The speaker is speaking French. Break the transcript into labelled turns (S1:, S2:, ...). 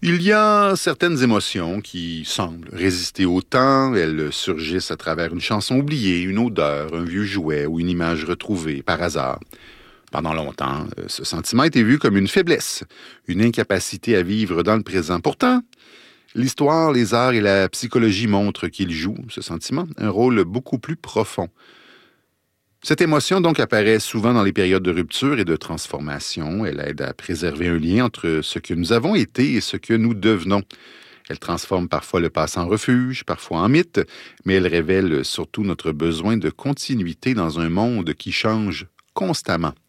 S1: Il y a certaines émotions qui semblent résister au temps. Elles surgissent à travers une chanson oubliée, une odeur, un vieux jouet ou une image retrouvée par hasard. Pendant longtemps, ce sentiment a été vu comme une faiblesse, une incapacité à vivre dans le présent. Pourtant, l'histoire, les arts et la psychologie montrent qu'il joue, ce sentiment, un rôle beaucoup plus profond. Cette émotion, donc, apparaît souvent dans les périodes de rupture et de transformation. Elle aide à préserver un lien entre ce que nous avons été et ce que nous devenons. Elle transforme parfois le passé en refuge, parfois en mythe, mais elle révèle surtout notre besoin de continuité dans un monde qui change constamment.